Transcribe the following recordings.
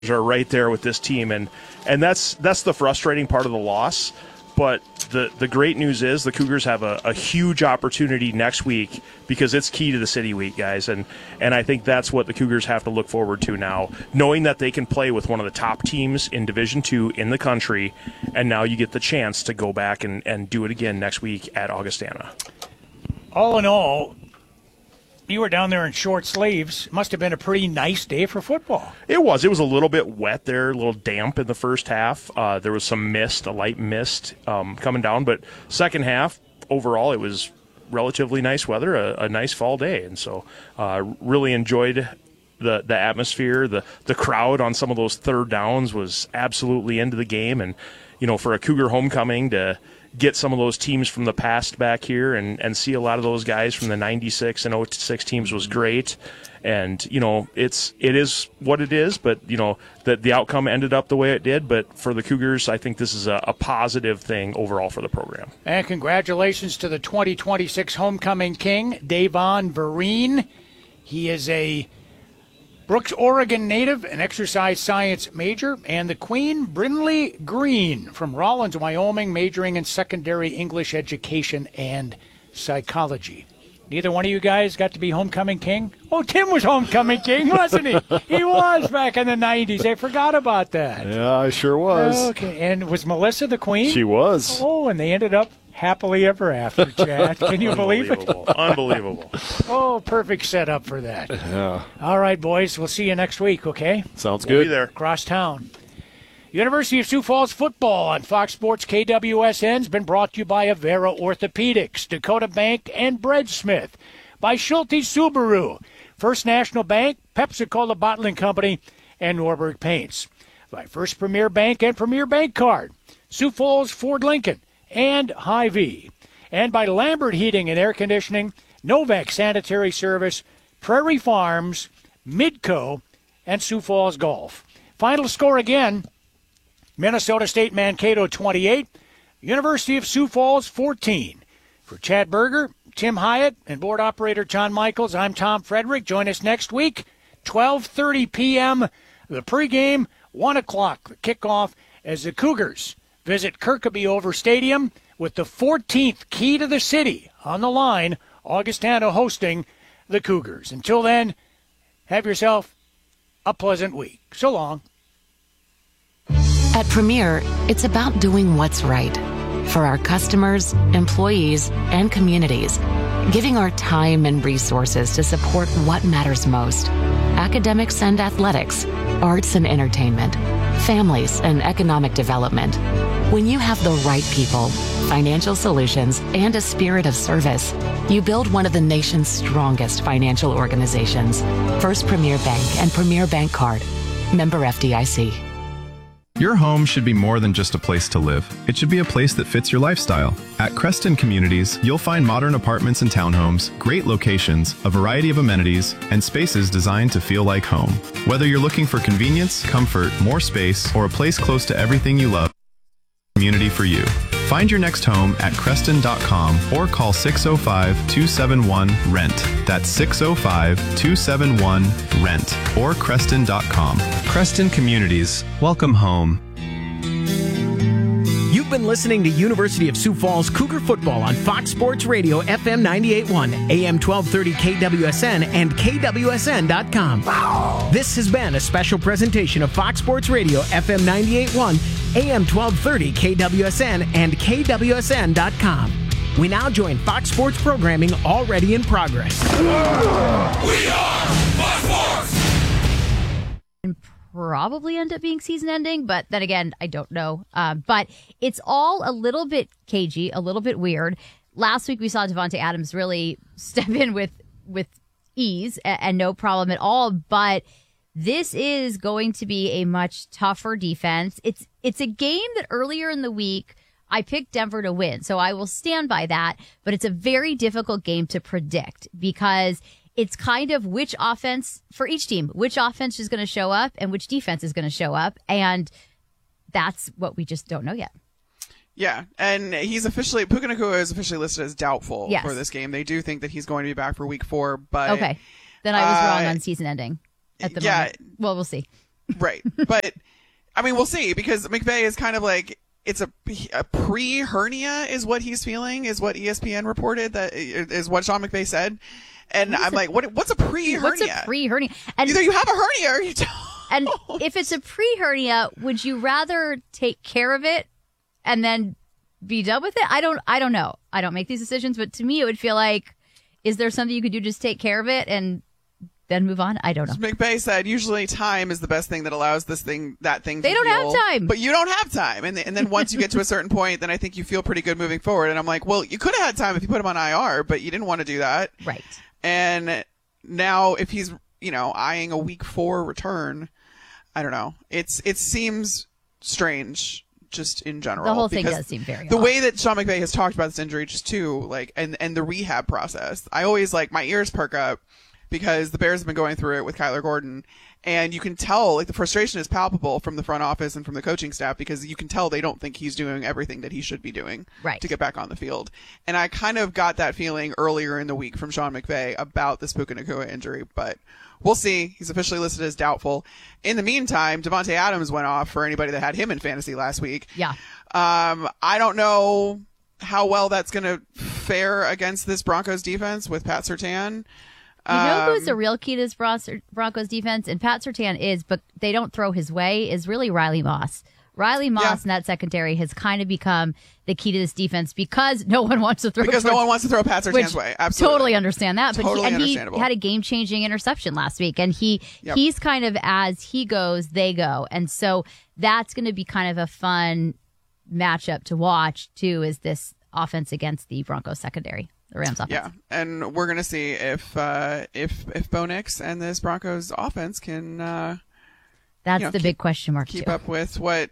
are right there with this team, and that's the frustrating part of the loss. But the great news is the Cougars have a huge opportunity next week because it's key to the City Week, guys. And I think that's what the Cougars have to look forward to now, knowing that they can play with one of the top teams in Division II in the country, and now you get the chance to go back and do it again next week at Augustana. All in all, you were down there in short sleeves. Must have been a pretty nice day for football. It was. It was a little bit wet there, a little damp in the first half. There was some mist, a light mist coming down. But second half, overall, it was relatively nice weather, a nice fall day. And so really enjoyed the atmosphere. The crowd on some of those third downs was absolutely into the game. And, for a Cougar homecoming to get some of those teams from the past back here and see a lot of those guys from the 96 and 06 teams was great. And, it is what it is, but, the outcome ended up the way it did. But for the Cougars, I think this is a positive thing overall for the program. And congratulations to the 2026 homecoming king, Davon Vereen. He is a Brooks, Oregon native, an exercise science major, and the Queen, Brinley Green from Rawlins, Wyoming, majoring in secondary English education and psychology. Neither one of you guys got to be homecoming king? Oh, Tim was homecoming king, wasn't he? He was back in the 90s. I forgot about that. Yeah, I sure was. Okay, and was Melissa the queen? She was. Oh, and they ended up happily ever after, Chad. Can you believe it? Unbelievable. Oh, perfect setup for that. Yeah. All right, boys. We'll see you next week, okay? Sounds We'll good. be there. Across town. University of Sioux Falls football on Fox Sports KWSN has been brought to you by Avera Orthopedics, Dakota Bank, and Breadsmith, by Schulte Subaru, First National Bank, Pepsi-Cola Bottling Company, and Norberg Paints, by First Premier Bank and Premier Bank Card, Sioux Falls Ford Lincoln, and Hy-Vee, and by Lambert Heating and Air Conditioning, Novak Sanitary Service, Prairie Farms, Midco, and Sioux Falls Golf. Final score again, Minnesota State Mankato 28, University of Sioux Falls 14. For Chad Berger, Tim Hyatt, and board operator John Michaels, I'm Tom Frederick. Join us next week, 12:30 p.m., the pregame, 1 o'clock, the kickoff, as the Cougars visit Kirkby Over Stadium with the 14th key to the city on the line, Augustana hosting the Cougars. Until then, have yourself a pleasant week. So long. At Premier, it's about doing what's right for our customers, employees, and communities, giving our time and resources to support what matters most: academics and athletics, arts and entertainment, families and economic development. When you have the right people, financial solutions, and a spirit of service, you build one of the nation's strongest financial organizations. First Premier Bank and Premier Bank Card. Member FDIC. Your home should be more than just a place to live. It should be a place that fits your lifestyle. At Creston Communities, you'll find modern apartments and townhomes, great locations, a variety of amenities, and spaces designed to feel like home. Whether you're looking for convenience, comfort, more space, or a place close to everything you love, community for you. Find your next home at Creston.com or call 605-271-RENT. That's 605-271-RENT or Creston.com. Creston Communities. Welcome home. You've been listening to University of Sioux Falls Cougar Football on Fox Sports Radio, FM 98.1, AM 1230 KWSN, and KWSN.com. This has been a special presentation of Fox Sports Radio, FM 98.1, AM 1230 KWSN, and KWSN.com. We now join Fox Sports programming already in progress. We are Fox Sports! Probably end up being season ending, but then again, I don't know. But it's all a little bit cagey, a little bit weird. Last week we saw Devontae Adams really step in with ease and no problem at all, but this is going to be a much tougher defense. It's a game that earlier in the week I picked Denver to win, so I will stand by that, but it's a very difficult game to predict because it's kind of which offense for each team, which offense is going to show up and which defense is going to show up. And that's what we just don't know yet. Yeah, and Puka Nacua is officially listed as doubtful for this game. They do think that he's going to be back for week 4, but... Okay, then I was wrong on season ending at the moment. Well, we'll see. Right. But, I mean, we'll see, because McVay is kind of like, it's a pre-hernia is what he's feeling, is what ESPN reported, that is what Sean McVay said. And I'm like, what's a pre-hernia? What's a pre-hernia? And either you have a hernia or you don't. And if it's a pre-hernia, would you rather take care of it and then be done with it? I don't know. I don't make these decisions, but to me it would feel like, is there something you could do, just take care of it and then move on? I don't know. McVay said usually time is the best thing that allows that thing to They don't heal, have time. But you don't have time. And then once you get to a certain point, then I think you feel pretty good moving forward. And I'm like, well, you could have had time if you put him on IR, but you didn't want to do that. Right. And now if he's, eyeing a week 4 return, I don't know. It seems strange just in general. The whole thing does seem very the odd. way that Sean McVay has talked about this injury just too, like, and the rehab process. I always my ears perk up because the Bears have been going through it with Kyler Gordon, and you can tell the frustration is palpable from the front office and from the coaching staff, because you can tell they don't think he's doing everything that he should be doing to get back on the field. And I kind of got that feeling earlier in the week from Sean McVay about this Puka Nacua injury, but we'll see. He's officially listed as doubtful. In the meantime, Davante Adams went off for anybody that had him in fantasy last week. Yeah. I don't know how well that's going to fare against this Broncos defense with Pat Surtain. You know who's a real key to this Broncos defense? And Pat Surtain is, but they don't throw his way, is really Riley Moss. Riley Moss in that secondary has kind of become the key to this defense because no one wants to throw. Because no one wants to throw Pat Surtain's way. Absolutely. Totally understand that. But totally he had a game-changing interception last week. And he's kind of, as he goes, they go. And so that's going to be kind of a fun matchup to watch, too, is this offense against the Broncos secondary. The Rams offense. Yeah, and we're gonna see if Bo Nix and this Broncos offense can. That's the big question mark. Keep up with what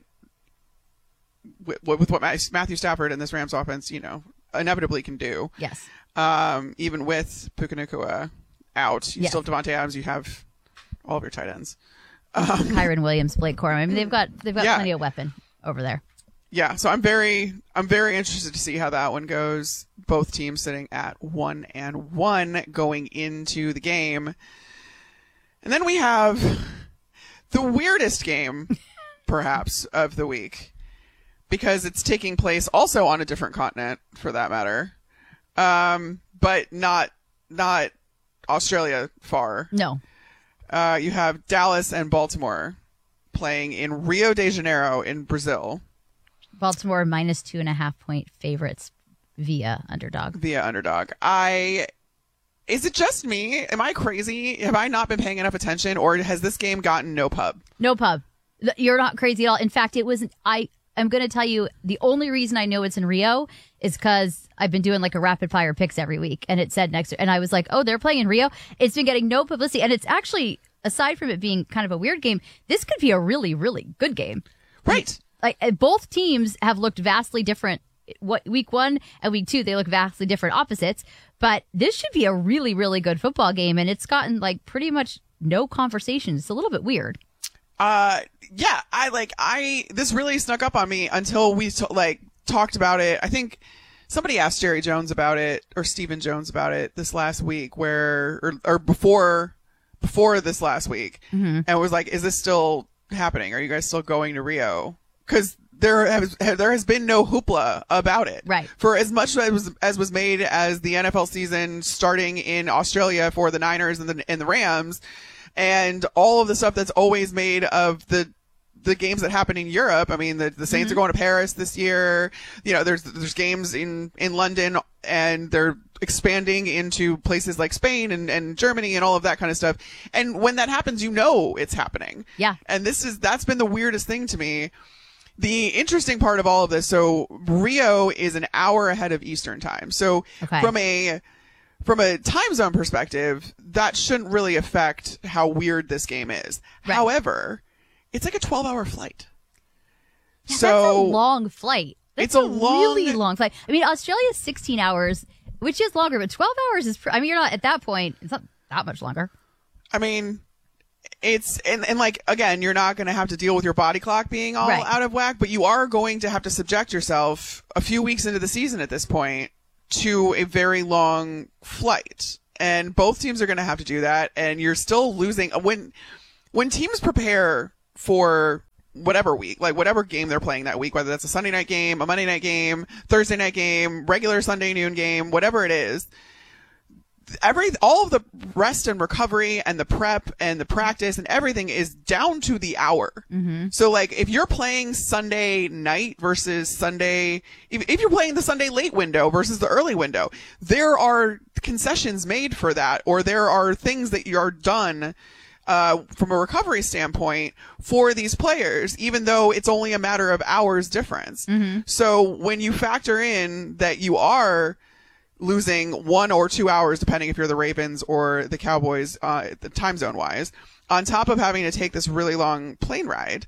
Matthew Stafford and this Rams offense, inevitably can do. Yes. Even with Puka Nacua out, you still have Davante Adams. You have all of your tight ends. Kyren Williams, Blake Corum. I mean, they've got plenty of weapon over there. Yeah, so I'm very interested to see how that one goes. Both teams sitting at 1-1 going into the game. And then we have the weirdest game, perhaps, of the week, because it's taking place also on a different continent, for that matter, but not Australia far. No. You have Dallas and Baltimore playing in Rio de Janeiro in Brazil. Baltimore minus 2.5-point favorites via underdog. Is it just me? Am I crazy? Have I not been paying enough attention, or has this game gotten no pub? No pub. You're not crazy at all. In fact, it wasn't. I'm going to tell you the only reason I know it's in Rio is because I've been doing a rapid fire picks every week, and it said next to, and I was like, oh, they're playing in Rio. It's been getting no publicity, and it's actually, aside from it being kind of a weird game, this could be a really, really good game. Right. Both teams have looked vastly different. Week 1 and week 2, they look vastly different opposites. But this should be a really, really good football game, and it's gotten pretty much no conversation. It's a little bit weird. Yeah, this really snuck up on me until we talked about it. I think somebody asked Jerry Jones about it, or Stephen Jones about it this last week, or before this last week, and was like, "Is this still happening? Are you guys still going to Rio?" Because there has been no hoopla about it. Right. For as much as was made as the NFL season starting in Australia for the Niners and the Rams, and all of the stuff that's always made of the games that happen in Europe. I mean, the Saints are going to Paris this year. There's games in London, and they're expanding into places like Spain and Germany and all of that kind of stuff. And when that happens, it's happening. Yeah. And that's been the weirdest thing to me. The interesting part of all of this, so Rio is an hour ahead of Eastern time. So from a time zone perspective, that shouldn't really affect how weird this game is. Right. However, it's like a 12-hour flight. Yeah, so that's a long flight. It's a really long flight. I mean, Australia's 16 hours, which is longer, but 12 hours is, you're not at that point. It's not that much longer. I mean, it's, and again, you're not going to have to deal with your body clock being all out of whack, but you are going to have to subject yourself a few weeks into the season at this point to a very long flight. And both teams are going to have to do that. And you're still losing when teams prepare for whatever week, like whatever game they're playing that week, whether that's a Sunday night game, a Monday night game, Thursday night game, regular Sunday noon game, whatever it is. All of the rest and recovery and the prep and the practice and everything is down to the hour. Mm-hmm. So like if you're playing Sunday night versus Sunday, if you're playing the Sunday late window versus the early window, there are concessions made for that, or there are things that are done from a recovery standpoint for these players, even though it's only a matter of hours difference. Mm-hmm. So when you factor in that you are losing 1 or 2 hours, depending if you're the Ravens or the Cowboys, the time zone wise, on top of having to take this really long plane ride,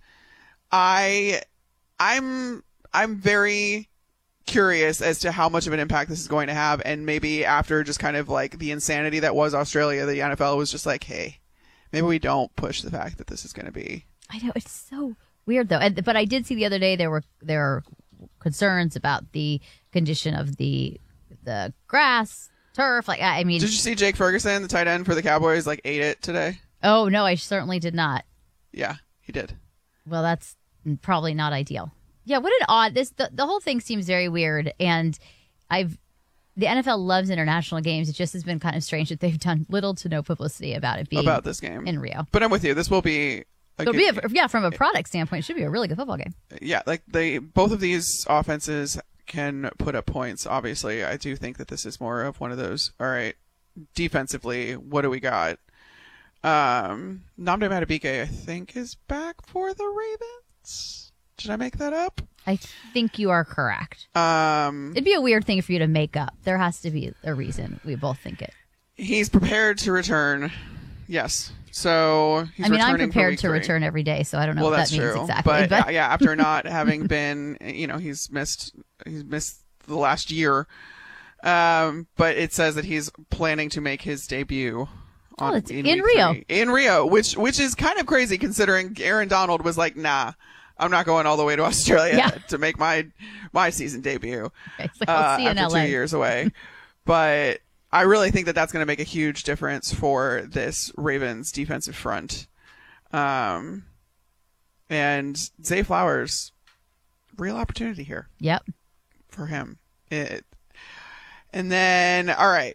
I'm very curious as to how much of an impact this is going to have. And maybe after just kind of like the insanity that was Australia, the NFL was just like, hey, maybe we don't push the fact that this is going to be. I know, it's so weird though. But I did see the other day there were concerns about the condition of the grass, turf. Like, I mean, did you see Jake Ferguson, the tight end for the Cowboys, like ate it today? Oh no, I certainly did not. Yeah, he did. Well, that's probably not ideal. Yeah, what an odd the whole thing seems very weird, and the NFL loves international games. It just has been kind of strange that they've done little to no publicity about it being about this game in Rio. But I'm with you. This will be from a product standpoint, it should be a really good football game. Yeah, like both of these offenses can put up points. Obviously, I do think that this is more of one of those. All right, defensively, what do we got? Nnamdi Madubuike, I think, is back for the Ravens. Did I make that up? I think you are correct. It'd be a weird thing for you to make up. There has to be a reason. We both think it. He's prepared to return. Yes. So he's returning. I'm prepared to 3. return every day, so I don't know what that means exactly. But yeah, after not having been, he's missed the last year. But it says that he's planning to make his debut in Rio. In Rio, which is kind of crazy considering Aaron Donald was like, nah, I'm not going all the way to Australia to make my season debut. Okay, so I'll see you in after LA. 2 years away. But I really think that that's going to make a huge difference for this Ravens defensive front. And Zay Flowers, real opportunity here. Yep. For him. And then, all right.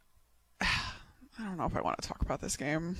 I don't know if I want to talk about this game.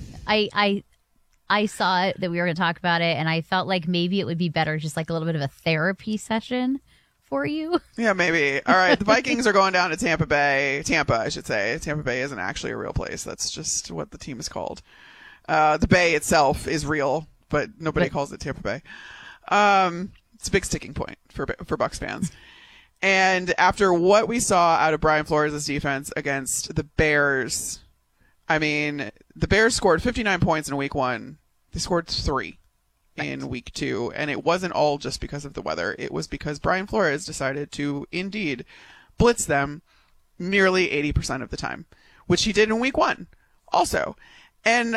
I saw it that we were going to talk about it, and I felt like maybe it would be better just like a little bit of a therapy session for you. Yeah, maybe. All right, the Vikings are going down to Tampa, I should say. Tampa Bay isn't actually a real place. That's just what the team is called. The Bay itself is real, but nobody calls it Tampa Bay. It's a big sticking point for Bucs fans. And after what we saw out of Brian Flores' defense against the Bears, I mean, the Bears scored 59 points in week 1. They scored 3 in week 2. And it wasn't all just because of the weather. It was because Brian Flores decided to indeed blitz them nearly 80% of the time, which he did in week 1 also. And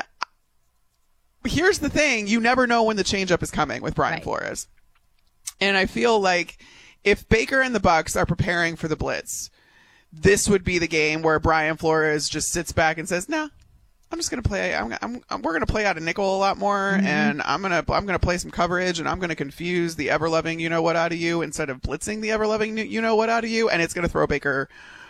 here's the thing. You never know when the changeup is coming with Brian Flores. And I feel like if Baker and the Bucs are preparing for the blitz, this would be the game where Brian Flores just sits back and says, "No, I'm just going to play. We're going to play out of nickel a lot more, and I'm going to play some coverage, and I'm going to confuse the ever-loving you-know-what out of you instead of blitzing the ever-loving you-know-what out of you, and it's going to throw Baker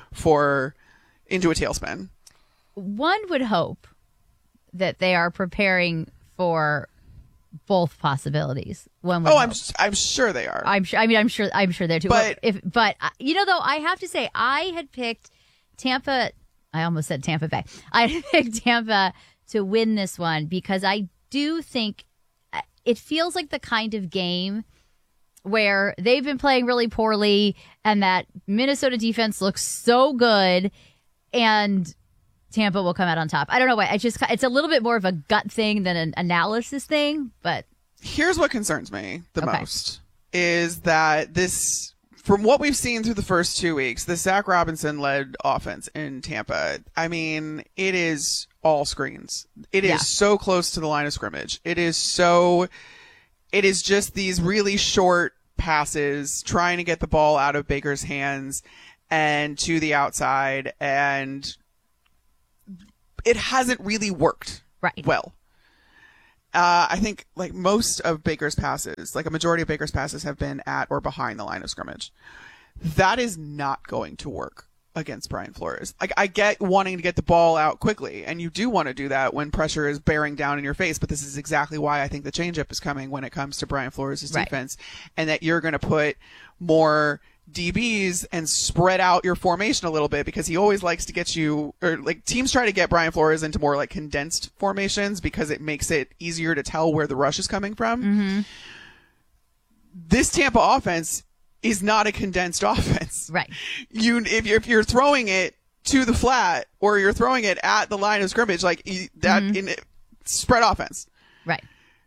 into a tailspin." One would hope that they are preparing for both possibilities. I'm sure they are. I'm sure they're too. But though, I have to say, I had picked Tampa. I almost said Tampa Bay. I had picked Tampa to win this one because I do think it feels like the kind of game where they've been playing really poorly and that Minnesota defense looks so good and Tampa will come out on top. I don't know why. It's a little bit more of a gut thing than an analysis thing, but here's what concerns me the most is that this, from what we've seen through the first 2 weeks, the Zach Robinson-led offense in Tampa, I mean, it is all screens. It is so close to the line of scrimmage. It is just these really short passes trying to get the ball out of Baker's hands and to the outside, and it hasn't really worked well. I think like most of Baker's passes, like a majority of Baker's passes have been at or behind the line of scrimmage. That is not going to work against Brian Flores. Like, I get wanting to get the ball out quickly, and you do want to do that when pressure is bearing down in your face, but this is exactly why I think the changeup is coming when it comes to Brian Flores' defense, and that you're going to put more DBs and spread out your formation a little bit, because he always likes to get you, or like teams try to get Brian Flores into more like condensed formations because it makes it easier to tell where the rush is coming from. Mm-hmm. This Tampa offense is not a condensed offense. Right. If you're throwing it to the flat or you're throwing it at the line of scrimmage, like that in spread offense. Right.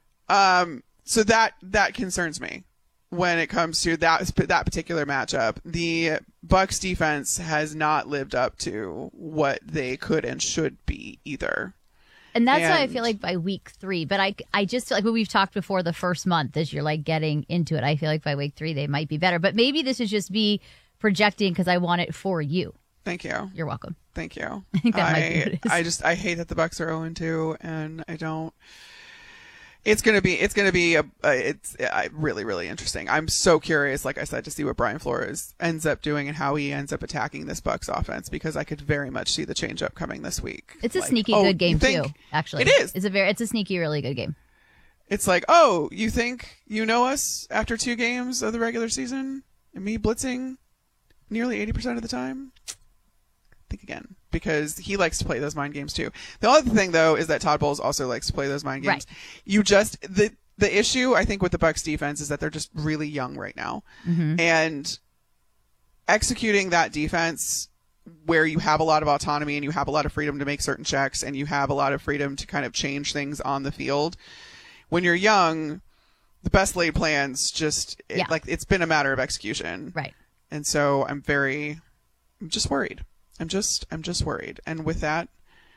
So that concerns me when it comes to that particular matchup. The Bucs defense has not lived up to what they could and should be either. And that's why I feel like by week 3, but I just feel like when we've talked before the first month, as you're like getting into it, I feel like by week 3 they might be better. But maybe this is just me projecting because I want it for you. Thank you. You're welcome. Thank you. I think that might be what it is. I hate that the Bucs are 0-2, and I don't. It's gonna be it's really, really interesting. I'm so curious, like I said, to see what Brian Flores ends up doing and how he ends up attacking this Bucs offense, because I could very much see the changeup coming this week. It's a sneaky good game too. Actually, it is. It's a sneaky, really good game. It's like, oh, you think you know us after 2 games of the regular season and me blitzing nearly 80% of the time? Think again, because he likes to play those mind games too. The other thing, though, is that Todd Bowles also likes to play those mind games. Right. You just the issue I think with the Bucs defense is that they're just really young right now, and executing that defense where you have a lot of autonomy and you have a lot of freedom to make certain checks and you have a lot of freedom to kind of change things on the field. When you're young, the best laid plans it's been a matter of execution, right? And so I'm just worried. I'm just worried. And with that,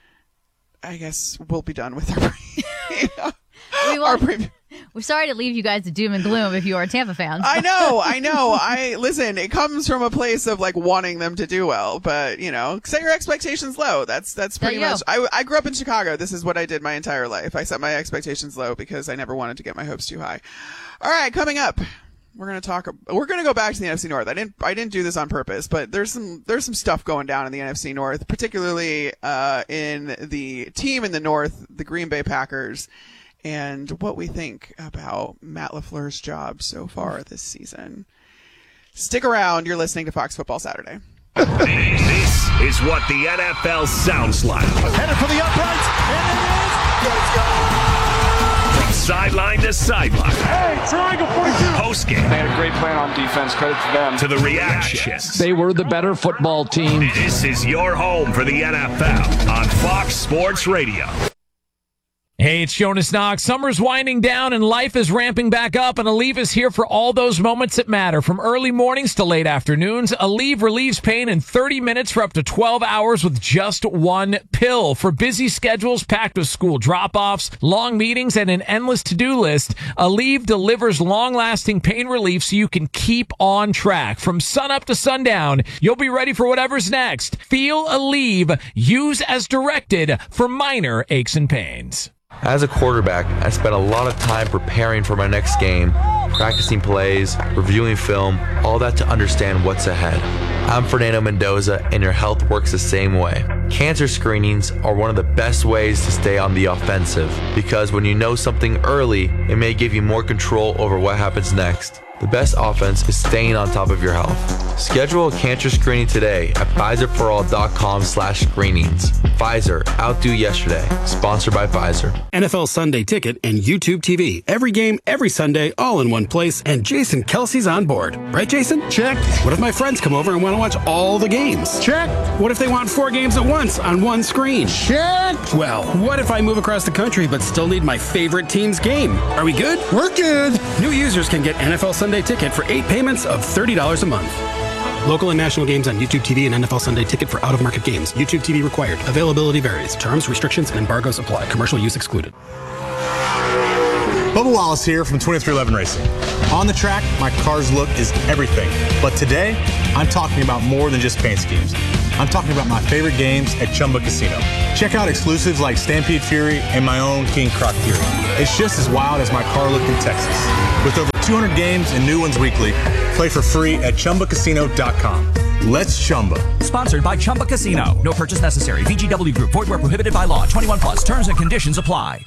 I guess we'll be done with our We're sorry to leave you guys to doom and gloom if you are Tampa fans. I know. Listen, it comes from a place of like wanting them to do well, but set your expectations low. That's pretty much. I grew up in Chicago. This is what I did my entire life. I set my expectations low because I never wanted to get my hopes too high. All right, coming up, we're going to go back to the NFC North. I didn't do this on purpose, but there's some stuff going down in the NFC North, particularly in the team in the North, the Green Bay Packers, and what we think about Matt LaFleur's job so far this season. Stick around. You're listening to Fox Football Saturday. This is what the NFL sounds like. Headed for the uprights, and it is. Let's go! From sideline to sideline. Hey, triangle 42. Post-game. They had a great plan on defense. Credit to them. To the reactions. They were the better football team. This is your home for the NFL on Fox Sports Radio. Hey, it's Jonas Knox. Summer's winding down and life is ramping back up, and Aleve is here for all those moments that matter. From early mornings to late afternoons, Aleve relieves pain in 30 minutes for up to 12 hours with just one pill. For busy schedules packed with school drop-offs, long meetings, and an endless to-do list, Aleve delivers long-lasting pain relief so you can keep on track. From sunup to sundown, you'll be ready for whatever's next. Feel Aleve. Use as directed for minor aches and pains. As a quarterback, I spent a lot of time preparing for my next game, practicing plays, reviewing film, all that to understand what's ahead. I'm Fernando Mendoza, and your health works the same way. Cancer screenings are one of the best ways to stay on the offensive, because when you know something early, it may give you more control over what happens next. The best offense is staying on top of your health. Schedule a cancer screening today at PfizerForAll.com/screenings. Pfizer, outdo yesterday. Sponsored by Pfizer. NFL Sunday Ticket and YouTube TV. Every game, every Sunday, all in one place. And Jason Kelsey's on board. Right, Jason? Check. What if my friends come over and want to watch all the games? Check. What if they want 4 games at once on one screen? Check. Well, what if I move across the country but still need my favorite team's game? Are we good? We're good. New users can get NFL Sunday Ticket for 8 payments of $30 a month. Local and national games on YouTube TV and NFL Sunday Ticket for out-of-market games. YouTube TV required. Availability varies. Terms, restrictions, and embargoes apply. Commercial use excluded. Bubba Wallace here from 2311 Racing. On the track, my car's look is everything. But today, I'm talking about more than just paint schemes. I'm talking about my favorite games at Chumba Casino. Check out exclusives like Stampede Fury and my own King Croc Fury. It's just as wild as my car look in Texas. With over 200 games and new ones weekly, play for free at ChumbaCasino.com. Let's Chumba. Sponsored by Chumba Casino. No purchase necessary. VGW Group. Void where prohibited by law. 21 plus. Terms and conditions apply.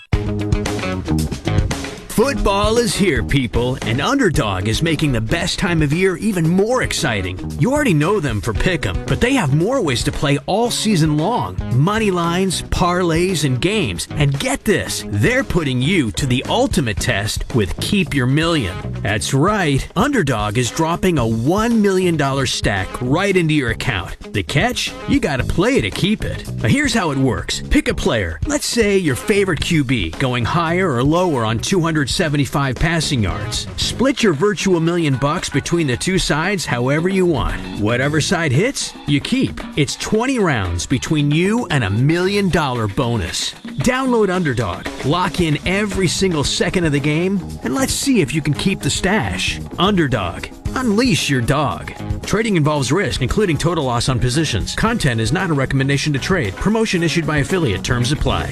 Football is here, people, and Underdog is making the best time of year even more exciting. You already know them for Pick'em, but they have more ways to play all season long. Money lines, parlays, and games. And get this, they're putting you to the ultimate test with Keep Your Million. That's right, Underdog is dropping a $1 million stack right into your account. The catch? You gotta play to keep it. Now here's how it works. Pick a player. Let's say your favorite QB, going higher or lower on 275 passing yards. Split your virtual $1 million between the two sides however you want. Whatever side hits, you keep. It's 20 rounds between you and $1 million bonus. Download Underdog, lock in every single second of the game, and let's see if you can keep the stash. Underdog. Unleash your dog. Trading involves risk, including total loss on positions. Content is not a recommendation to trade. Promotion issued by affiliate. Terms apply.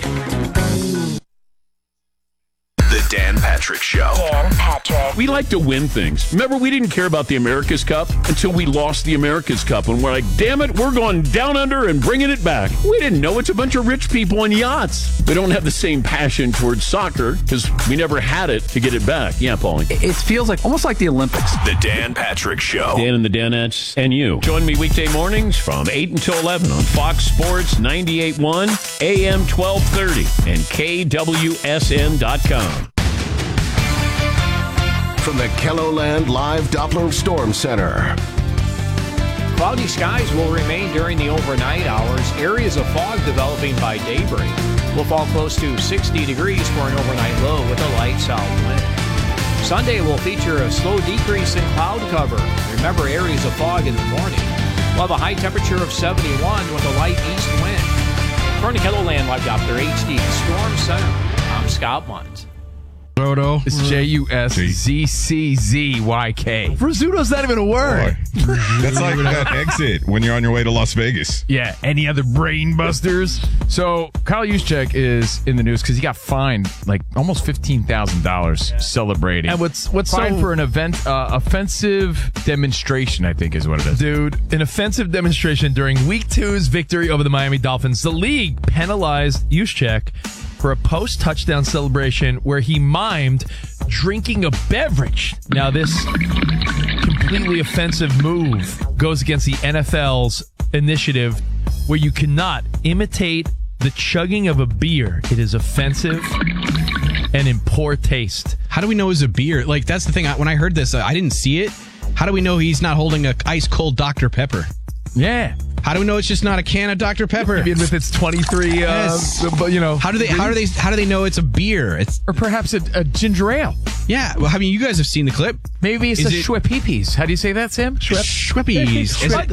The Dan Patrick Show. Dan Patrick. We like to win things. Remember, we didn't care about the America's Cup until we lost the America's Cup. And we're like, damn it, we're going down under and bringing it back. We didn't know it's a bunch of rich people on yachts. We don't have the same passion towards soccer because we never had it to get it back. Yeah, Paulie. It feels like almost like the Olympics. The Dan Patrick Show. Dan and the Danettes and you. Join me weekday mornings from 8 until 11 on Fox Sports 98.1, AM 1230, and KWSN.com. From the KELOLAND Live Doppler Storm Center. Cloudy skies will remain during the overnight hours. Areas of fog developing by daybreak. Will fall close to 60 degrees for an overnight low with a light south wind. Sunday will feature a slow decrease in cloud cover. Remember, areas of fog in the morning. We'll have a high temperature of 71 with a light east wind. From the KELOLAND Live Doppler HD Storm Center, I'm Scott Munz. Roto. It's JUSZCZYK. Rizzuto's not even a word. That's like that exit when you're on your way to Las Vegas. Yeah. Any other brain busters? So Kyle Juszczyk is in the news because he got fined like almost $15,000 celebrating. And what's fined for an offensive demonstration, I think is what it is. Dude, an offensive demonstration during Week 2's victory over the Miami Dolphins. The league penalized Juszczyk for a post-touchdown celebration where he mimed drinking a beverage. Now, this completely offensive move goes against the NFL's initiative where you cannot imitate the chugging of a beer. It is offensive and in poor taste. How do we know it's a beer? Like, that's the thing. When I heard this, I didn't see it. How do we know he's not holding a ice-cold Dr. Pepper? Yeah. How do we know it's just not a can of Dr. Pepper? Even with its 23, yes. How do they know it's a beer? Or perhaps a ginger ale. Yeah, well, I mean, you guys have seen the clip. Maybe it's Schweppes. How do you say that, Sam? Schweppes.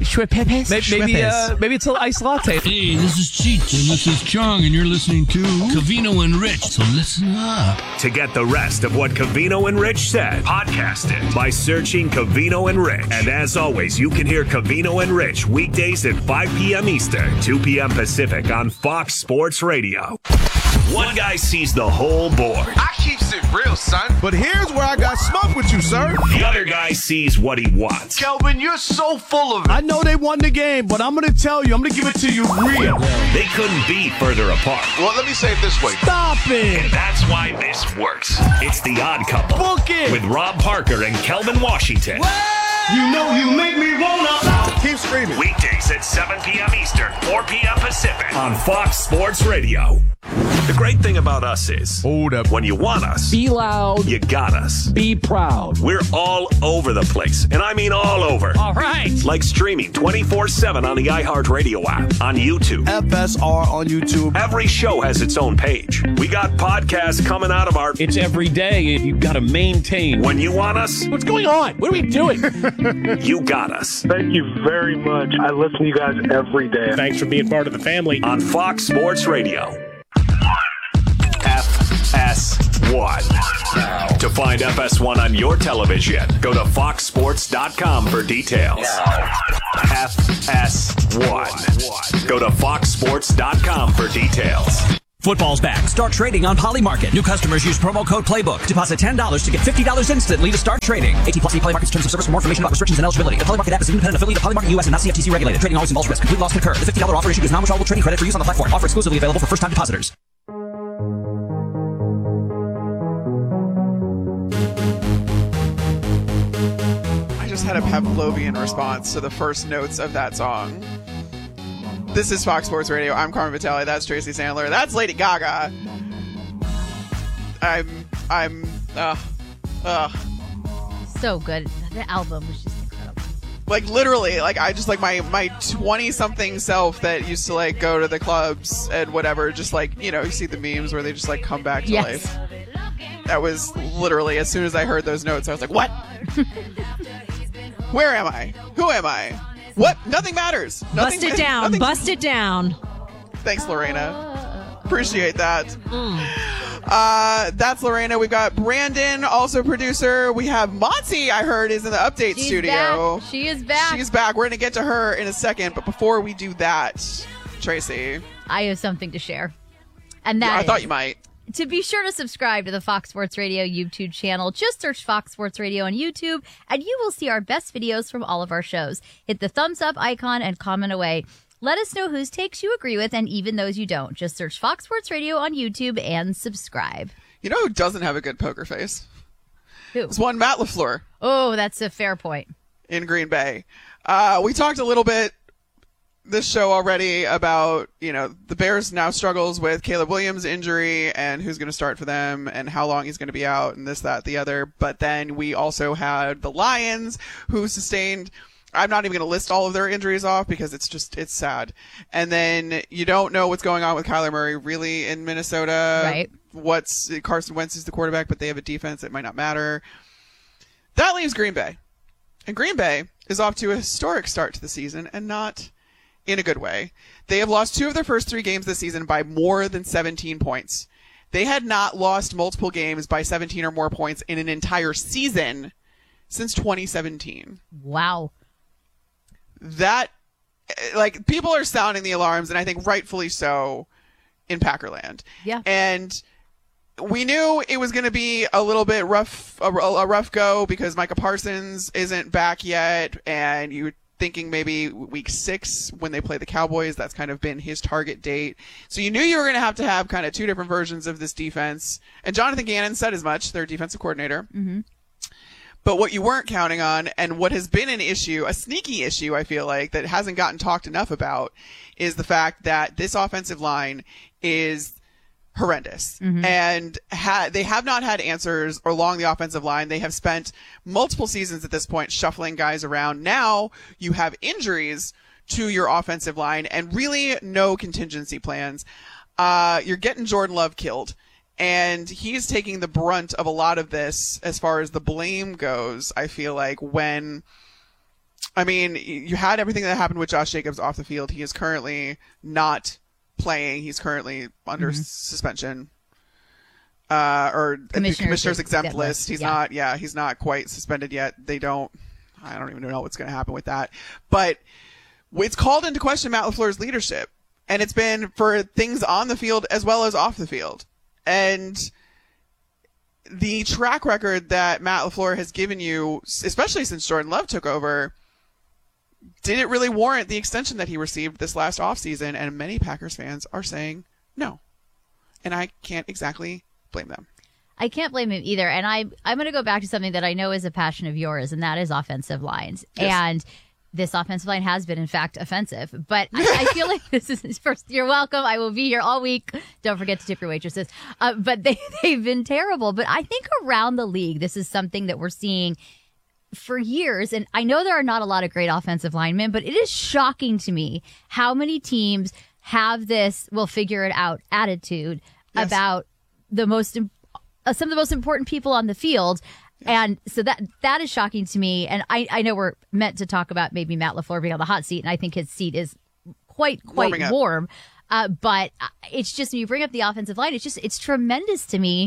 Maybe it's an iced latte. Hey, this is Cheech, and this is Chong, and you're listening to Covino and Rich, so listen up. To get the rest of what Covino and Rich said, podcast it by searching Covino and Rich. And as always, you can hear Covino and Rich weekdays at 5 p.m. Eastern, 2 p.m. Pacific on Fox Sports Radio. One guy sees the whole board. I keeps it real, son. But here's where I got smoke with you, sir. The other guy sees what he wants. Kelvin, you're so full of it. I know they won the game, but I'm going to tell you, I'm going to give it to you real. They couldn't be further apart. Well, let me say it this way. Stop it. And that's why this works. It's The Odd Couple. Book it. With Rob Parker and Kelvin Washington. What? You know you make me wanna. Keep screaming. Weekdays at 7 p.m. Eastern, 4 p.m. Pacific on Fox Sports Radio. The great thing about us is, hold up, when you want us, be loud, you got us. Be proud. We're all over the place, and I mean all over. All right. Like streaming 24/7 on the iHeartRadio app, on YouTube. FSR on YouTube. Every show has its own page. We got podcasts coming out of our... It's every day, and you've got to maintain. When you want us... What's going on? What are we doing? You got us. Thank you very much. I listen to you guys every day. Thanks for being part of the family. On Fox Sports Radio. FS1. To find FS1 on your television, go to foxsports.com for details. FS1. Go to foxsports.com for details. Football's back. Start trading on Polymarket. New customers use promo code PLAYBOOK. Deposit $10 to get $50 instantly to start trading. 18+ see Polymarket's terms of service for more information about restrictions and eligibility. The Polymarket app is an independent affiliate of Polymarket US and not CFTC regulated. Trading always involves risk. Complete loss concur. The $50 offer issued is non-withdrawable trading credit for use on the platform. Offer exclusively available for first-time depositors. I just had a Pavlovian response to the first notes of that song. This is Fox Sports Radio. I'm Carmen Vitale. That's Tracy Sandler. That's Lady Gaga. So good. The album was just incredible. Like literally, like I just like my 20-something self that used to like go to the clubs and whatever, just like, you know, you see the memes where they just like come back to life. That was literally, as soon as I heard those notes, I was like, what? Where am I? Who am I? What? Nothing matters. Bust it down. Bust it down. Thanks, Lorena. Appreciate that. That's Lorena. We've got Brandon, also producer. We have Monty, I heard, is in the update studio. Back. She is back. She's back. We're going to get to her in a second. But before we do that, Tracy, I have something to share. And that I thought you might. To be sure to subscribe to the Fox Sports Radio YouTube channel, just search Fox Sports Radio on YouTube, and you will see our best videos from all of our shows. Hit the thumbs up icon and comment away. Let us know whose takes you agree with and even those you don't. Just search Fox Sports Radio on YouTube and subscribe. You know who doesn't have a good poker face? Who? It's one Matt LaFleur. Oh, that's a fair point. In Green Bay. We talked a little bit this show already about, you know, the Bears now struggles with Caleb Williams' injury and who's going to start for them and how long he's going to be out and this, that, the other. But then we also had the Lions who sustained, I'm not even going to list all of their injuries off because it's sad. And then you don't know what's going on with Kyler Murray really in Minnesota. Right. Carson Wentz is the quarterback, but they have a defense that might not matter. That leaves Green Bay. And Green Bay is off to a historic start to the season and not in a good way. They have lost 2 of their first 3 games this season by more than 17 points. They had not lost multiple games by 17 or more points in an entire season since 2017. Wow. That, like, people are sounding the alarms, and I think rightfully so in Packerland. Yeah. And we knew it was going to be a little bit rough, a rough go because Micah Parsons isn't back yet, and you thinking maybe week 6 when they play the Cowboys. That's kind of been his target date. So you knew you were going to have kind of 2 different versions of this defense. And Jonathan Gannon said as much, their defensive coordinator. Mm-hmm. But what you weren't counting on, and what has been an issue, a sneaky issue, I feel like, that hasn't gotten talked enough about, is the fact that this offensive line is horrendous. Mm-hmm. And they have not had answers along the offensive line. They have spent multiple seasons at this point shuffling guys around. Now you have injuries to your offensive line and really no contingency plans. You're getting Jordan Love killed. And he's taking the brunt of a lot of this as far as the blame goes, I feel like, when, I mean, you had everything that happened with Josh Jacobs off the field. He is currently not playing. He's currently under suspension. Or the commissioner's exempt list. He's not quite suspended yet. I don't even know what's going to happen with that. But it's called into question Matt LaFleur's leadership. And it's been for things on the field as well as off the field. And the track record that Matt LaFleur has given you, especially since Jordan Love took over, did it really warrant the extension that he received this last offseason? And many Packers fans are saying no. And I can't exactly blame them. I can't blame him either. And I'm going to go back to something that I know is a passion of yours, and that is offensive lines. Yes. And this offensive line has been, in fact, offensive. But I feel like this is his first. You're welcome. I will be here all week. Don't forget to tip your waitresses. But they've been terrible. But I think around the league, this is something that we're seeing for years. And I know there are not a lot of great offensive linemen, but it is shocking to me how many teams have this we'll figure it out attitude about some of the most important people on the field. And so that is shocking to me. And I know we're meant to talk about maybe Matt LaFleur being on the hot seat, and I think his seat is quite warm. But it's just, when you bring up the offensive line, it's tremendous to me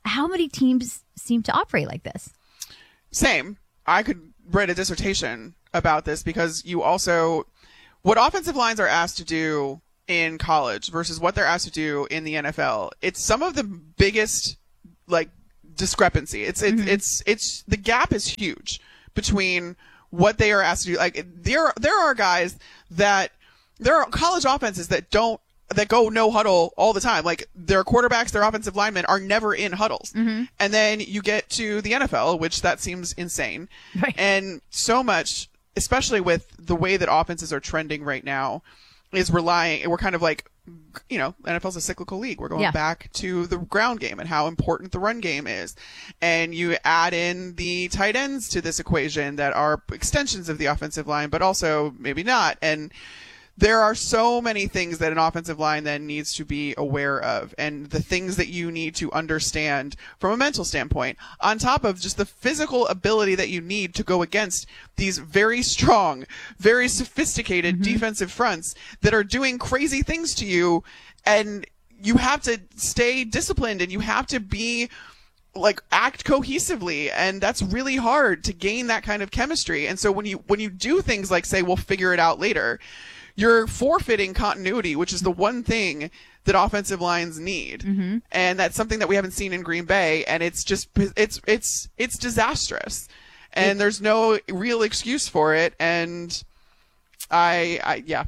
how many teams seem to operate like this? Same. I could write a dissertation about this because what offensive lines are asked to do in college versus what they're asked to do in the NFL. It's some of the biggest discrepancy. It's the gap is huge between what they are asked to do. Like there are guys there are college offenses that go no huddle all the time. Like their quarterbacks, their offensive linemen are never in huddles. Mm-hmm. And then you get to the NFL, which that seems insane. Right. And so much, especially with the way that offenses are trending right now, is we're kind of like, NFL's a cyclical league. We're going back to the ground game and how important the run game is. And you add in the tight ends to this equation that are extensions of the offensive line, but also maybe not. And there are so many things that an offensive line then needs to be aware of, and the things that you need to understand from a mental standpoint, on top of just the physical ability that you need to go against these very strong, very sophisticated defensive fronts that are doing crazy things to you. And you have to stay disciplined, and you have to be act cohesively, and that's really hard to gain that kind of chemistry. And so when you do things like say, we'll figure it out later, you're forfeiting continuity, which is the one thing that offensive lines need. Mm-hmm. And that's something that we haven't seen in Green Bay. And it's just, it's disastrous, and there's no real excuse for it. And the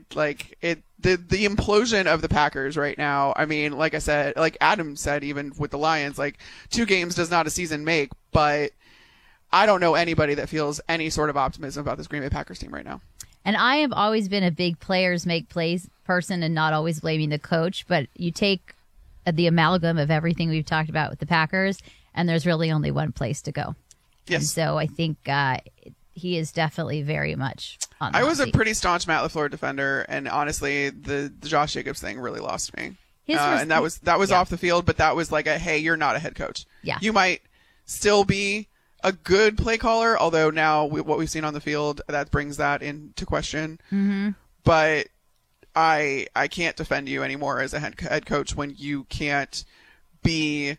implosion of the Packers right now. I mean, like I said, like Adam said, even with the Lions, 2 games does not a season make, but I don't know anybody that feels any sort of optimism about this Green Bay Packers team right now. And I have always been a big players make plays person and not always blaming the coach. But you take the amalgam of everything we've talked about with the Packers, and there's really only one place to go. Yes. And so I think he is definitely very much on the I was seat. a pretty staunch Matt LaFleur defender, and honestly, the Josh Jacobs thing really lost me. And that was off the field, but that was hey, you're not a head coach. Yeah. You might still be a good play caller, although now what we've seen on the field, that brings that into question. Mm-hmm. But I can't defend you anymore as a head coach when you can't be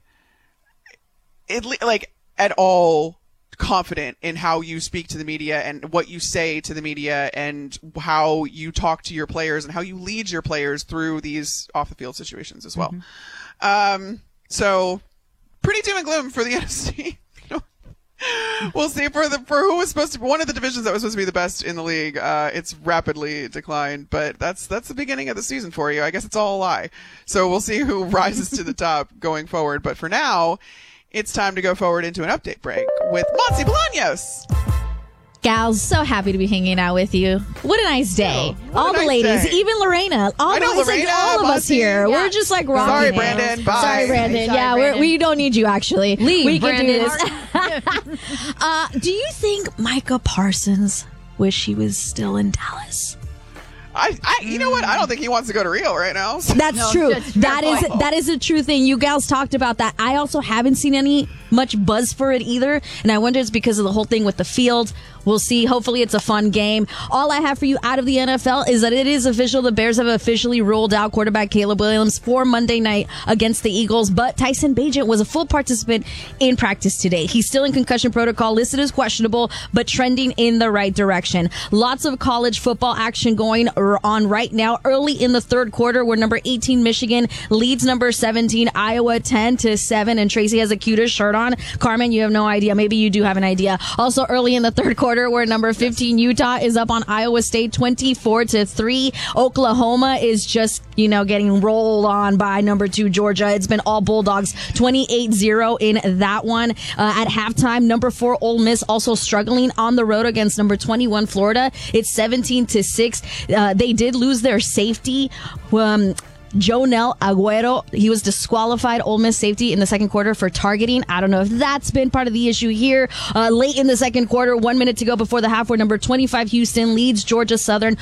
at all confident in how you speak to the media and what you say to the media and how you talk to your players and how you lead your players through these off the field situations as well. Mm-hmm. So pretty doom and gloom for the NFC. We'll see for who was supposed to be one of the divisions that was supposed to be the best in the league. It's rapidly declined, but that's the beginning of the season for you. I guess it's all a lie. So we'll see who rises to the top going forward. But for now, it's time to go forward into an update break with Monty Bolaños. Gals, so happy to be hanging out with you. What a nice day. All the ladies, even Lorena. All of us here. Yeah. We're just rocking. Sorry, Brandon. Bye. Sorry, Brandon. Brandon. We don't need you, actually. Leave, we Brandon. Can do this. Do you think Micah Parsons wish he was still in Dallas? You know what? I don't think he wants to go to Rio right now. That's true. That is a true thing. You gals talked about that. I also haven't seen much buzz for it either, and I wonder it's because of the whole thing with the field. We'll see. Hopefully it's a fun game. All I have for you out of the NFL is that it is official. The Bears have officially ruled out quarterback Caleb Williams for Monday night against the Eagles, but Tyson Bagent was a full participant in practice today. He's still in concussion protocol, listed as questionable, but trending in the right direction. Lots of college football action going on right now. Early in the third quarter, where number 18 Michigan leads number 17 Iowa 10-7, and Tracy has a cutest shirt on. Carmen, you have no idea. Maybe you do have an idea. Also early in the third quarter, where number 15 Utah is up on Iowa State 24-3. Oklahoma is just, getting rolled on by number 2 Georgia. It's been all Bulldogs 28-0 in that one. At halftime, number 4 Ole Miss also struggling on the road against number 21 Florida. It's 17-6. They did lose their safety. Jonel Aguero, he was disqualified, Ole Miss safety, in the second quarter for targeting. I don't know if that's been part of the issue here. Late in the second quarter, 1 minute to go before the half, where number 25 Houston leads Georgia Southern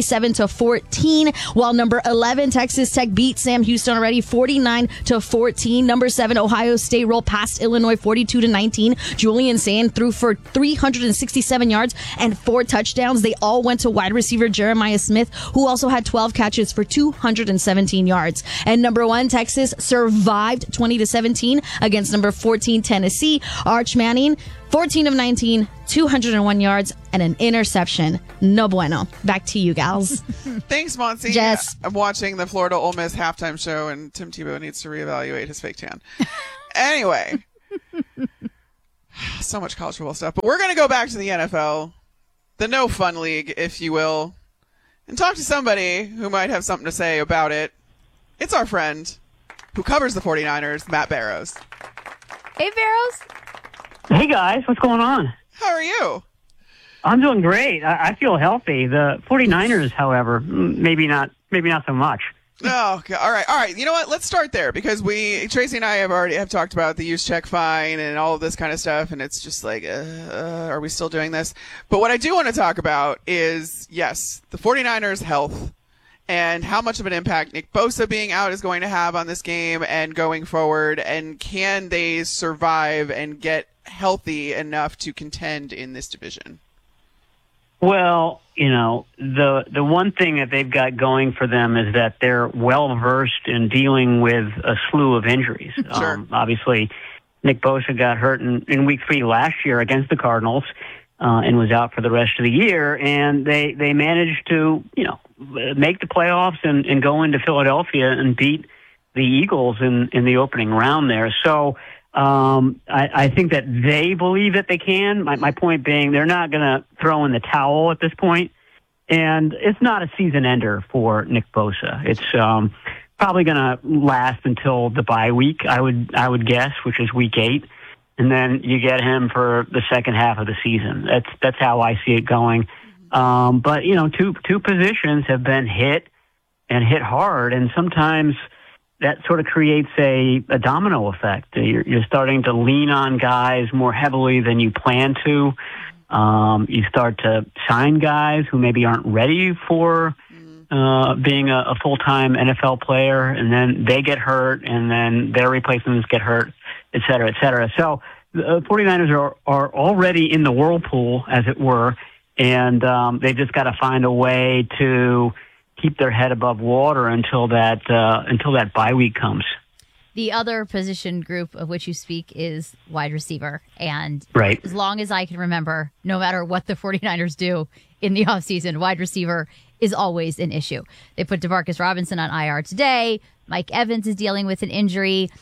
27-14, while number 11 Texas Tech beat Sam Houston already 49-14. Number 7 Ohio State rolled past Illinois 42-19. Julian Sand threw for 367 yards and 4 touchdowns. They all went to wide receiver Jeremiah Smith, who also had 12 catches for 217 17 yards. And number 1, Texas survived 20-17 against number 14, Tennessee. Arch Manning, 14 of 19, 201 yards, and an interception. No bueno. Back to you, gals. Thanks, Monty. Jess. I'm watching the Florida Ole Miss halftime show, and Tim Tebow needs to reevaluate his fake tan. Anyway, so much college football stuff. But we're going to go back to the NFL, the no fun league, if you will, and talk to somebody who might have something to say about it. It's our friend who covers the 49ers, Matt Barrows. Hey, Barrows. Hey, guys. What's going on? How are you? I'm doing great. I feel healthy. The 49ers, however, maybe not so much. Oh, okay. All right. You know what? Let's start there because Tracy and I have talked about the Juszczyk fine and all of this kind of stuff, and it's just like, are we still doing this? But what I do want to talk about is, yes, the 49ers' health and how much of an impact Nick Bosa being out is going to have on this game and going forward, and can they survive and get healthy enough to contend in this division? Well, the one thing that they've got going for them is that they're well versed in dealing with a slew of injuries. Sure. Obviously, Nick Bosa got hurt in Week 3 last year against the Cardinals and was out for the rest of the year. And they managed to make the playoffs and go into Philadelphia and beat the Eagles in the opening round there. So I think that they believe that they can. My point being, they're not going to throw in the towel at this point. And it's not a season ender for Nick Bosa. It's probably going to last until the bye week, I would guess, which is Week 8. And then you get him for the second half of the season. That's how I see it going. But two positions have been hit and hit hard, and sometimes that sort of creates a domino effect. You're starting to lean on guys more heavily than you plan to. You start to sign guys who maybe aren't ready for being a full-time NFL player, and then they get hurt, and then their replacements get hurt, et cetera, et cetera. So the 49ers are already in the whirlpool, as it were, and they've just got to find a way to keep their head above water until that bye week comes. The other position group of which you speak is wide receiver. And right. As long as I can remember, no matter what the 49ers do in the offseason, wide receiver is always an issue. They put Demarcus Robinson on IR today. Mike Evans is dealing with an injury.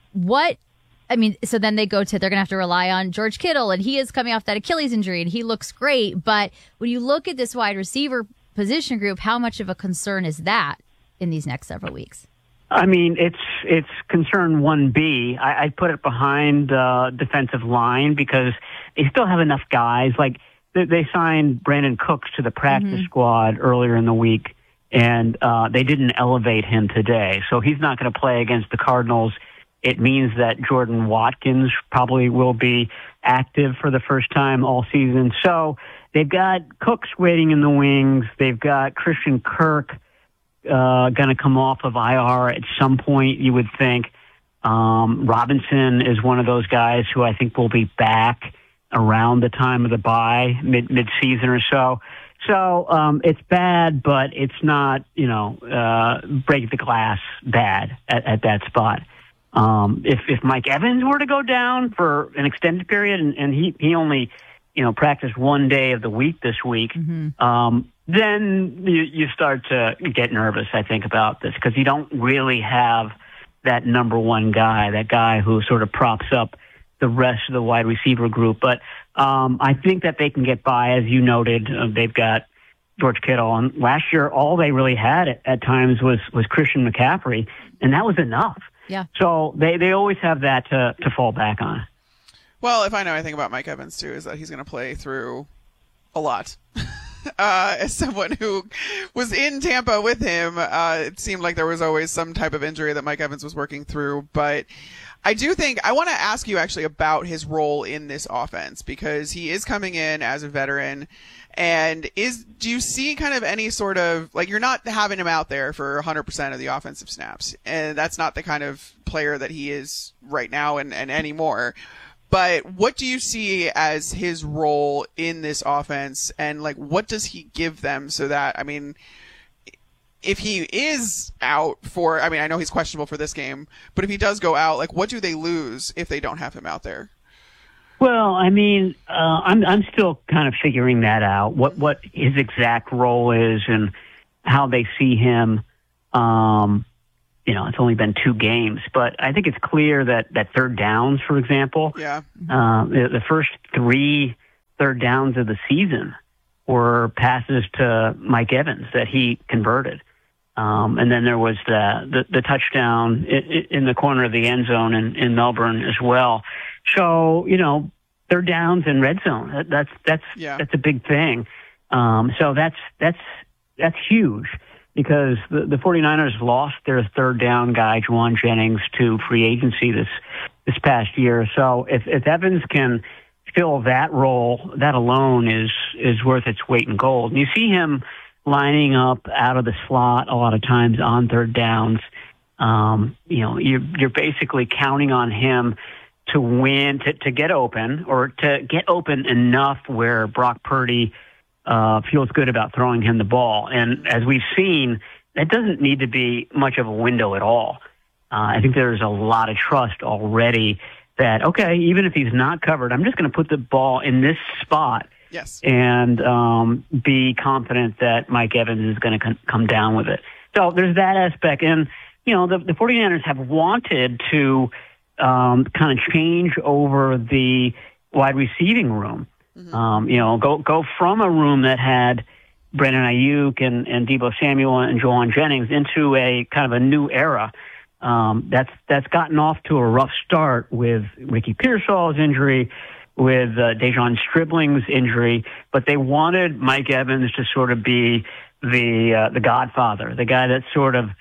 So then they're going to have to rely on George Kittle, and he is coming off that Achilles injury, and he looks great. But when you look at this wide receiver position group, how much of a concern is that in these next several weeks? I mean, it's concern 1B. I'd put it behind defensive line because they still have enough guys. Like they signed Brandon Cooks to the practice squad earlier in the week, and they didn't elevate him today. So he's not going to play against the Cardinals. It means that Jordan Watkins probably will be active for the first time all season. So they've got Cooks waiting in the wings. They've got Christian Kirk going to come off of IR at some point, you would think. Robinson is one of those guys who I think will be back around the time of the bye, mid-season or so. So it's bad, but it's not, break the glass bad at that spot. If Mike Evans were to go down for an extended period and he only, practiced one day of the week this week, then you start to get nervous, I think, about this because you don't really have that number one guy, that guy who sort of props up the rest of the wide receiver group. But I think that they can get by, as you noted. They've got George Kittle, and last year all they really had at times was Christian McCaffrey, and that was enough. Yeah. So they always have that to fall back on. Well, if I know anything about Mike Evans, too, is that he's going to play through a lot. As someone who was in Tampa with him, it seemed like there was always some type of injury that Mike Evans was working through. But I do think I want to ask you actually about his role in this offense because he is coming in as a veteran. And do you see kind of any sort of, like, you're not having him out there for 100% of the offensive snaps, and that's not the kind of player that he is right now and anymore. But what do you see as his role in this offense, and like what does he give them so that, I mean, if he is out for, I mean, I know he's questionable for this game, but if he does go out, like, what do they lose if they don't have him out there? Well, I mean, I'm still kind of figuring that out, what his exact role is and how they see him. It's only been 2 games, but I think it's clear that third downs, for example, the first 3 third downs of the season were passes to Mike Evans that he converted. And then there was the touchdown in the corner of the end zone in Melbourne as well. So, third downs in red zone, that's a big thing. So that's huge because the 49ers lost their third down guy, Juwan Jennings, to free agency this past year. So if Evans can fill that role, that alone is worth its weight in gold. And you see him lining up out of the slot a lot of times on third downs. You're basically counting on him to win, to get open, or to get open enough where Brock Purdy feels good about throwing him the ball. And as we've seen, that doesn't need to be much of a window at all. I think there's a lot of trust already that, okay, even if he's not covered, I'm just going to put the ball in this spot. Yes. And be confident that Mike Evans is going to come down with it. So there's that aspect. And, the 49ers have wanted to kind of change over the wide receiving room. Go from a room that had Brandon Ayuk and Deebo Samuel and Juwan Jennings into a kind of a new era. That's gotten off to a rough start with Ricky Pearsall's injury, with Dejon Stribling's injury, but they wanted Mike Evans to sort of be the godfather, the guy that sort of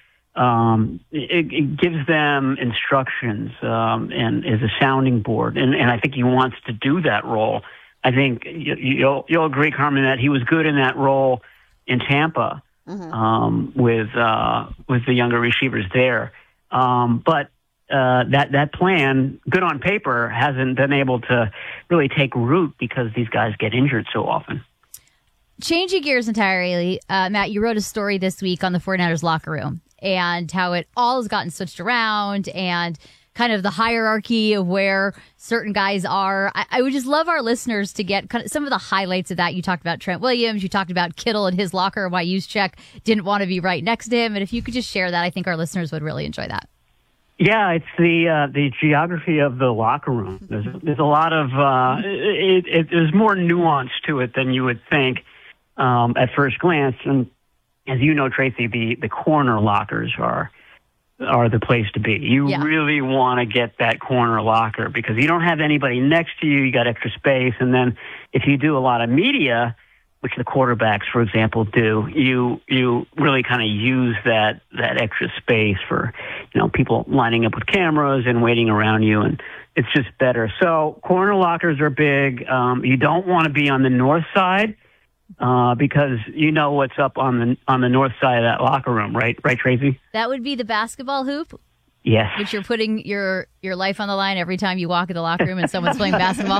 it gives them instructions and is a sounding board, and I think he wants to do that role. I think you'll agree, Carmen, that he was good in that role in Tampa with the younger receivers there. But that plan, good on paper, hasn't been able to really take root because these guys get injured so often. Changing gears entirely, Matt, you wrote a story this week on the 49ers locker room and how it all has gotten switched around and kind of the hierarchy of where certain guys are. I would just love our listeners to get kind of some of the highlights of that. You talked about Trent Williams. You talked about Kittle and his locker, why Juszczyk didn't want to be right next to him. And if you could just share that, I think our listeners would really enjoy that. Yeah, it's the geography of the locker room. There's a lot of there's more nuance to it than you would think at first glance. And as you know, Tracy, the corner lockers are the place to be. You really want to get that corner locker because you don't have anybody next to you. You got extra space, and then if you do a lot of media, which the quarterbacks, for example, do, you really kind of use that extra space for, people lining up with cameras and waiting around you, and it's just better. So corner lockers are big. You don't want to be on the north side because you know what's up on the north side of that locker room, right, Tracy? That would be the basketball hoop. Yes. Which you're putting your life on the line every time you walk in the locker room and someone's playing basketball.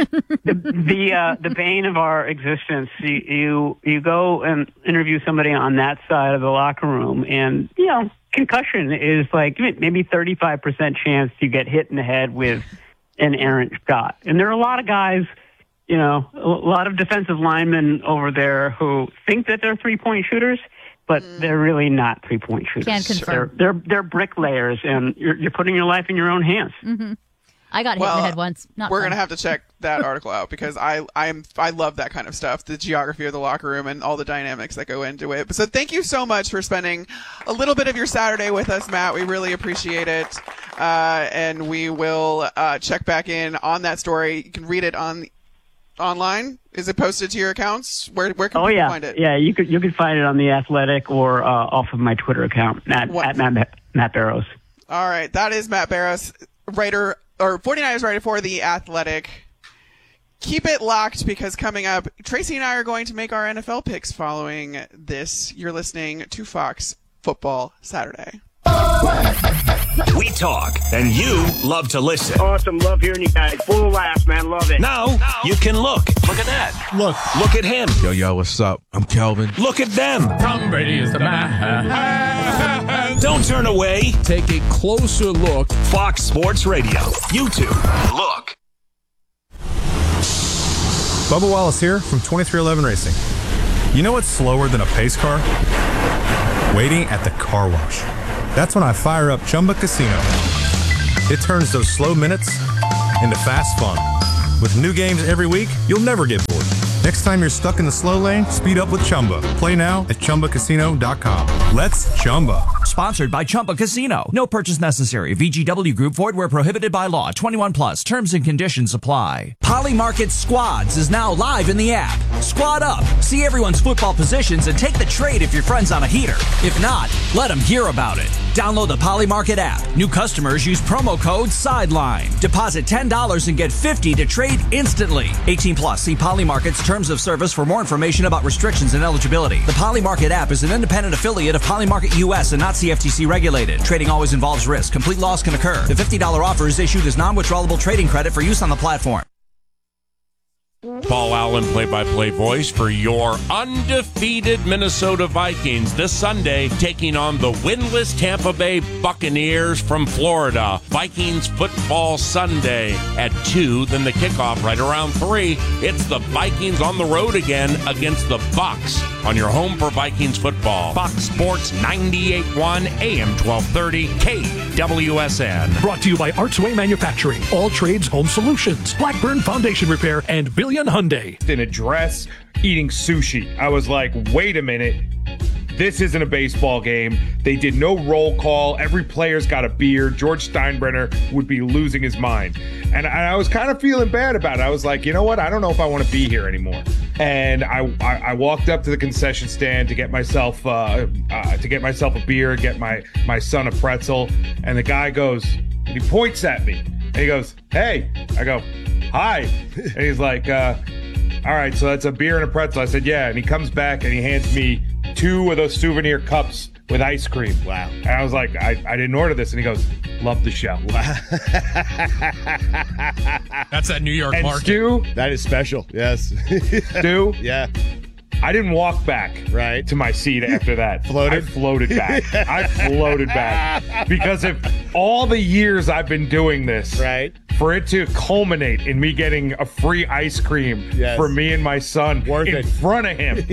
The bane of our existence. You go and interview somebody on that side of the locker room, and concussion is like maybe 35% chance you get hit in the head with an errant shot. And there are a lot of guys, a lot of defensive linemen over there who think that they're 3-point shooters, but they're really not 3-point shooters. Can't confirm. They're bricklayers, and you're putting your life in your own hands. Mm-hmm. I got hit in the head once. We're going to have to check that article out because I love that kind of stuff, the geography of the locker room and all the dynamics that go into it. So thank you so much for spending a little bit of your Saturday with us, Matt. We really appreciate it. And we will check back in on that story. You can read it online. Is it posted to your accounts? Where can people find it? Yeah, you could find it on The Athletic or off of my Twitter account, at Matt Barrows. All right, that is Matt Barrows, writer or 49ers writer for The Athletic. Keep it locked because coming up, Tracy and I are going to make our NFL picks following this. You're listening to Fox Football Saturday. We talk, and you love to listen. Awesome. Love hearing you guys. Full of laughs, man. Love it. Now you can look. Look at that. Look at him. Yo, what's up? I'm Kelvin. Look at them. Tom Brady is the man. Don't turn away. Take a closer look. Fox Sports Radio. YouTube. Look. Bubba Wallace here from 2311 Racing. You know what's slower than a pace car? Waiting at the car wash. That's when I fire up Chumba Casino. It turns those slow minutes into fast fun. With new games every week, you'll never get bored. Next time you're stuck in the slow lane, speed up with Chumba. Play now at ChumbaCasino.com. Let's Chumba. Sponsored by Chumba Casino. No purchase necessary. VGW Group. Void where prohibited by law. 21 plus. Terms and conditions apply. Polymarket Squads is now live in the app. Squad up. See everyone's football positions and take the trade if your friend's on a heater. If not, let them hear about it. Download the Polymarket app. New customers use promo code SIDELINE. Deposit $10 and get $50 to trade instantly. 18 plus. See Polymarket's terms of service for more information about restrictions and eligibility. The Polymarket app is an independent affiliate of Polymarket US and not CFTC regulated. Trading always involves risk. Complete loss can occur. The $50 offer is issued as non-withdrawable trading credit for use on the platform. Paul Allen, play-by-play voice for your undefeated Minnesota Vikings this Sunday, taking on the winless Tampa Bay Buccaneers from Florida. Vikings football Sunday at 2, then the kickoff right around 3. It's the Vikings on the road again against the Bucs on your home for Vikings football. Fox Sports 98.1 AM 1230 KWSN. Brought to you by Artsway Manufacturing, All Trades Home Solutions, Blackburn Foundation Repair, and Billion Hyundai. In a dress, eating sushi. I was like, wait a minute. This isn't a baseball game. They did no roll call. Every player's got a beard. George Steinbrenner would be losing his mind. And I was kind of feeling bad about it. I was like, you know what? I don't know if I want to be here anymore. And I walked up to the concession stand to get myself a beer, get my son a pretzel. And the guy goes, and he points at me. And he goes, hey. I go, hi. And he's like, all right, so that's a beer and a pretzel. I said, yeah. And he comes back and he hands me 2 of those souvenir cups with ice cream. Wow. And I was like, I didn't order this. And he goes, love the show. Wow. That's that New York and market. Stu, that is special. Yes. Stu? Yeah. I didn't walk back to my seat after that. Floated? I floated back. I floated back. Because if all the years I've been doing this, for it to culminate in me getting a free ice cream for me and my son in front of him,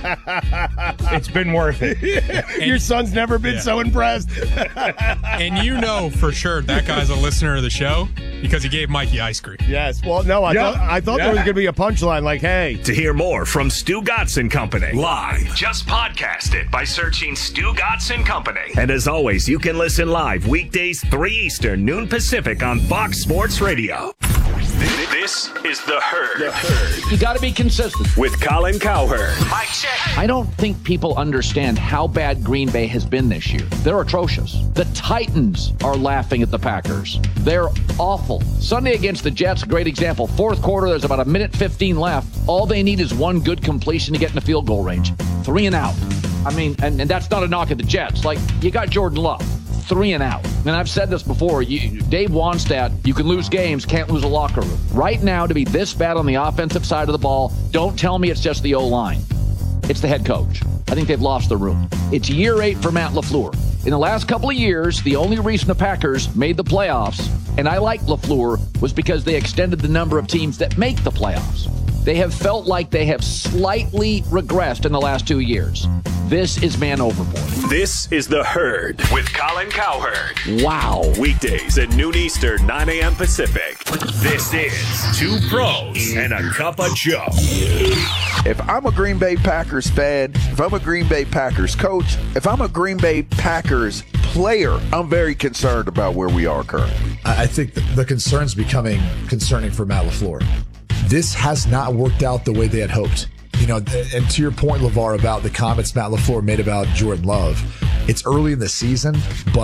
it's been worth it. Your son's never been so impressed. And you know for sure that guy's a listener of the show because he gave Mikey ice cream. Yes. Well, no, I thought there was going to be a punchline like, hey. To hear more from Stu Gotts and Company live, just podcast it by searching Stu Gotts and Company. And as always, you can listen live weekdays 3 Eastern, noon Pacific on Fox Sports Radio. This is The Herd. You got to be consistent. With Colin Cowherd. Mike check. I don't think people understand how bad Green Bay has been this year. They're atrocious. The Titans are laughing at the Packers. They're awful. Sunday against the Jets, great example. Fourth quarter, there's about 1:15 left. All they need is one good completion to get in the field goal range. 3 and out. I mean, and that's not a knock at the Jets. Like, you got Jordan Love. 3 and out. And I've said this before. Dave Wannstedt, you can lose games, can't lose a locker room. Right now, to be this bad on the offensive side of the ball, don't tell me it's just the O-line. It's the head coach. I think they've lost the room. It's year 8 for Matt LaFleur. In the last couple of years, the only reason the Packers made the playoffs, and I like LaFleur, was because they extended the number of teams that make the playoffs. They have felt like they have slightly regressed in the last 2 years. This is man overboard. This is The Herd with Colin Cowherd. Wow. Weekdays at noon Eastern, 9 a.m. Pacific. This is 2 Pros and a Cup of Joe. If I'm a Green Bay Packers fan, if I'm a Green Bay Packers coach, if I'm a Green Bay Packers player, I'm very concerned about where we are currently. I think the concern's becoming concerning for Matt LaFleur. This has not worked out the way they had hoped. You know, and to your point, LeVar, about the comments Matt LaFleur made about Jordan Love, it's early in the season, but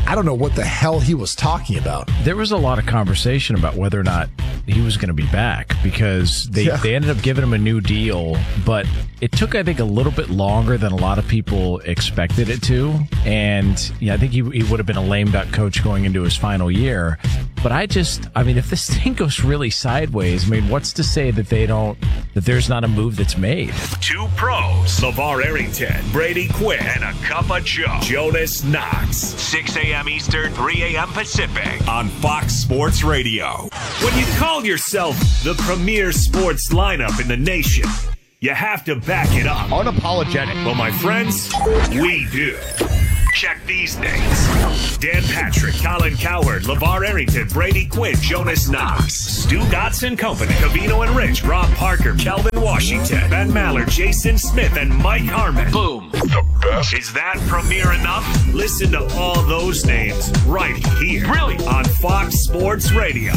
I don't know what the hell he was talking about. There was a lot of conversation about whether or not he was going to be back because they ended up giving him a new deal, but it took, I think, a little bit longer than a lot of people expected it to. And I think he would have been a lame duck coach going into his final year. But if this thing goes really sideways, what's to say that that there's not a move that's made? Two pros, LeVar Arrington, Brady Quinn, and a cup of Joe, Jonas Knox. 6 a.m. Eastern, 3 a.m. Pacific on Fox Sports Radio. When you call yourself the premier sports lineup in the nation, you have to back it up. Unapologetic. Well, my friends, we do. Check these names: Dan Patrick, Colin Cowherd, LeVar Arrington, Brady Quinn, Jonas Knox, Stu Dotson Company, Covino and Rich, Rob Parker, Kelvin Washington, Ben Maller, Jason Smith, and Mike Harmon. Boom. The best. Is that premier enough? Listen to all those names right here. Really? On Fox Sports Radio.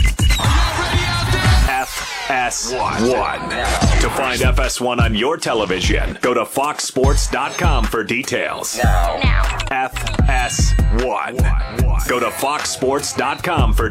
FS1. To find FS1 on your television, go to foxsports.com for details. Now. FS1. Go to foxsports.com for